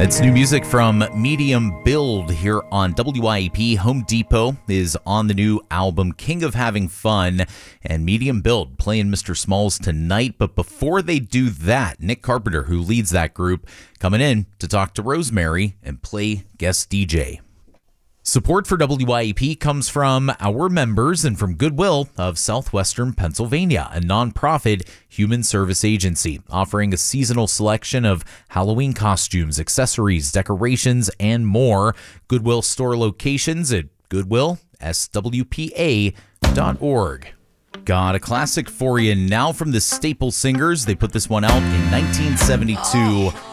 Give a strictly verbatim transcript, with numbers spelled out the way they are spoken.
It's new music from Medium Build here on W I E P. Home Depot is on the new album King of Having Fun, and Medium Build playing Mister Smalls tonight. But before they do that, Nick Carpenter, who leads that group, coming in to talk to Rosemary and play guest D J. Support for W I E P comes from our members and from Goodwill of Southwestern Pennsylvania, a nonprofit human service agency offering a seasonal selection of Halloween costumes, accessories, decorations, and more. Goodwill store locations at goodwill s w p a dot org. Got a classic for you now from the Staple Singers. They put this one out in nineteen seventy-two.